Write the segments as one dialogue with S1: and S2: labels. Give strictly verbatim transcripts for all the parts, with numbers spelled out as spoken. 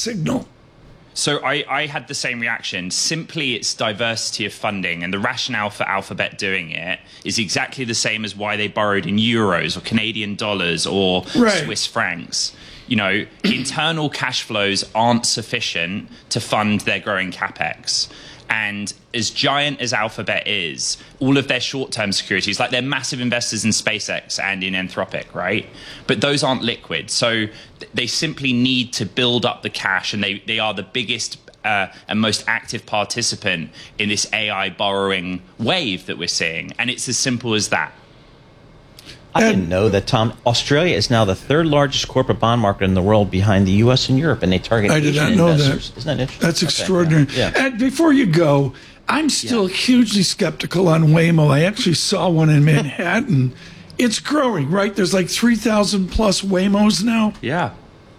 S1: signal?
S2: So I, I had the same reaction. Simply, it's diversity of funding, and the rationale for Alphabet doing it is exactly the same as why they borrowed in euros or Canadian dollars or
S1: right.
S2: Swiss francs. You know, internal cash flows aren't sufficient to fund their growing capex. And as giant as Alphabet is, all of their short-term securities, like they're massive investors in SpaceX and in Anthropic, right? But those aren't liquid. So they simply need to build up the cash, and they, they are the biggest uh, and most active participant in this A I borrowing wave that we're seeing. And it's as simple as that.
S3: I didn't know that, Tom. Australia is now the third largest corporate bond market in the world behind the U S and Europe, and they target
S1: I did
S3: Asian
S1: not know
S3: investors.
S1: that.
S3: Isn't that interesting?
S1: That's extraordinary.
S3: Okay, yeah. Yeah.
S1: And before you go, I'm still yeah. hugely skeptical on Waymo. I actually saw one in Manhattan. It's growing, right? There's like three thousand plus Waymos now.
S2: Yeah.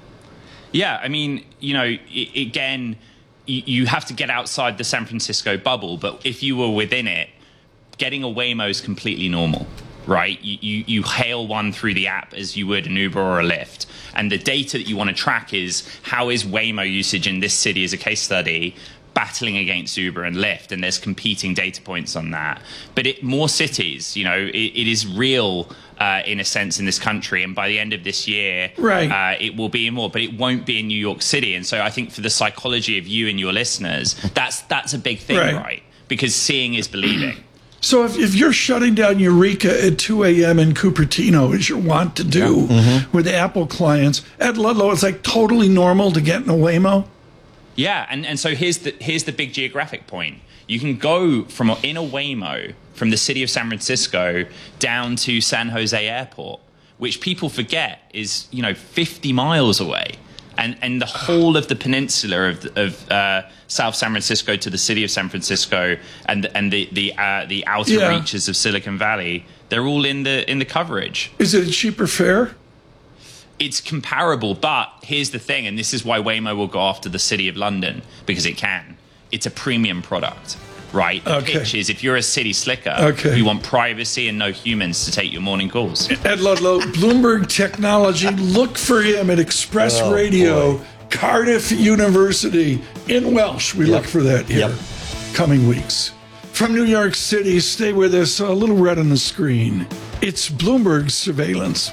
S2: Yeah, I mean, you know, I- again, you, you have to get outside the San Francisco bubble, but if you were within it, getting a Waymo is completely normal. Right? You, you, you hail one through the app as you would an Uber or a Lyft. And the data that you want to track is how is Waymo usage in this city as a case study battling against Uber and Lyft, and there's competing data points on that. But it, more cities, you know, it, it is real uh, in a sense in this country, and by the end of this year,
S1: right.
S2: uh, it will be in more, but it won't be in New York City. And so I think for the psychology of you and your listeners, that's that's a big thing, right? right? Because seeing is believing.
S1: So if, if you're shutting down Eureka at two a.m. in Cupertino, as you want to do yeah. mm-hmm. with Apple clients, at Ludlow, it's like totally normal to get in a Waymo?
S2: Yeah, and, and so here's the here's the big geographic point. You can go from in a Waymo from the city of San Francisco down to San Jose Airport, which people forget is, you know, fifty miles away. And and the whole of the peninsula of of uh, South San Francisco to the city of San Francisco and and the the uh, the outer yeah. reaches of Silicon Valley, they're all in the in the coverage.
S1: Is it a cheaper fare?
S2: It's comparable, but here's the thing, and this is why Waymo will go after the City of London, because it can. It's a premium product, right? The
S1: okay.
S2: pitch is if you're a city slicker,
S1: okay.
S2: you want privacy and no humans to take your morning calls.
S1: Ed Ludlow, Bloomberg Technology. Look for him at Express oh, Radio, boy. Cardiff University in Welsh. We yep. look for that here yep. coming weeks. From New York City, stay with us. A little red on the screen. It's Bloomberg Surveillance.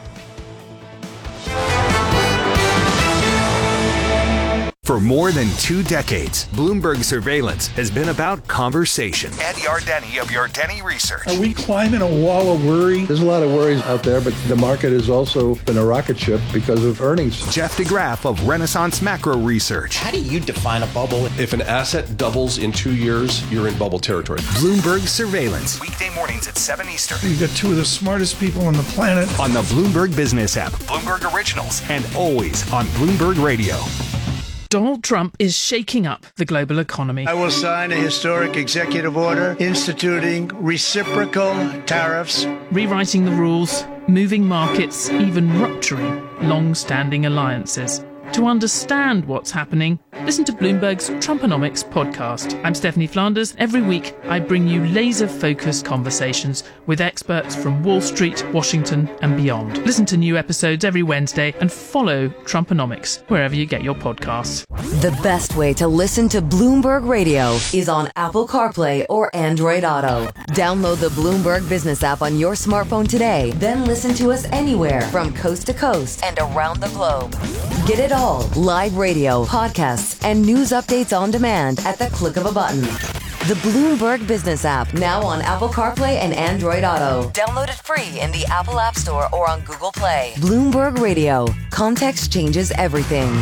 S4: For more than two decades, Bloomberg Surveillance has been about conversation. Ed Yardeni of Yardeni Research.
S1: Are we climbing a wall of worry?
S5: There's a lot of worries out there, but the market has also been a rocket ship because of earnings.
S4: Jeff DeGraff of Renaissance Macro Research.
S3: How do you define a bubble?
S6: If an asset doubles in two years, you're in bubble territory.
S4: Bloomberg Surveillance. Weekday mornings at seven Eastern.
S1: You've got two of the smartest people on the planet.
S4: On the Bloomberg Business app, Bloomberg Originals, and always on Bloomberg Radio.
S7: Donald Trump is shaking up the global economy.
S8: I will sign a historic executive order instituting reciprocal tariffs,
S7: rewriting the rules, moving markets, even rupturing long-standing alliances. To understand what's happening, listen to Bloomberg's Trumponomics podcast. I'm Stephanie Flanders. Every week, I bring you laser-focused conversations with experts from Wall Street, Washington, and beyond. Listen to new episodes every Wednesday and follow Trumponomics wherever you get your podcasts.
S9: The best way to listen to Bloomberg Radio is on Apple CarPlay or Android Auto. Download the Bloomberg Business app on your smartphone today, then listen to us anywhere from coast to coast and around the globe. Get it all. Live radio, podcasts, and news updates on demand at the click of a button. The Bloomberg Business app, now on Apple CarPlay and Android Auto. Download it free in the Apple App Store or on Google Play. Bloomberg Radio. Context changes everything.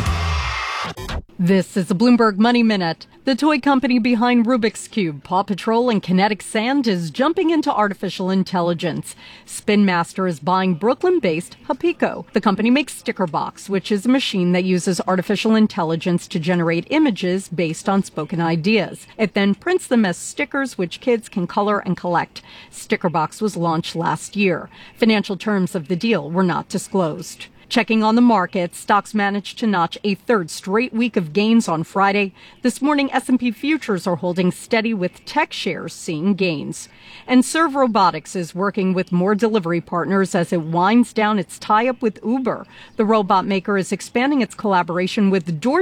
S10: This is the Bloomberg Money Minute. The toy company behind Rubik's Cube, Paw Patrol, and Kinetic Sand is jumping into artificial intelligence. Spin Master is buying Brooklyn-based Hapico. The company makes Stickerbox, which is a machine that uses artificial intelligence to generate images based on spoken ideas. It then prints them as stickers, which kids can color and collect. Stickerbox was launched last year. Financial terms of the deal were not disclosed. Checking on the market, stocks managed to notch a third straight week of gains on Friday. This morning, S and P futures are holding steady with tech shares seeing gains. And Serve Robotics is working with more delivery partners as it winds down its tie-up with Uber. The robot maker is expanding its collaboration with Door